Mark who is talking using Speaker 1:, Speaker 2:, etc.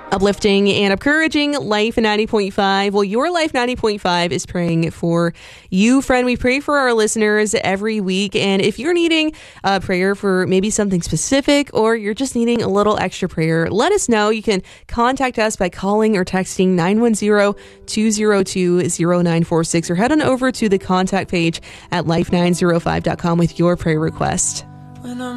Speaker 1: Uplifting and encouraging Life 90.5. Well, your Life 90.5 is praying for you, friend. We pray for our listeners every week. And if you're needing a prayer for maybe something specific, or you're just needing a little extra prayer, let us know. You can contact us by calling or texting 910-202-0946, or head on over to the contact page at life905.com with your prayer request.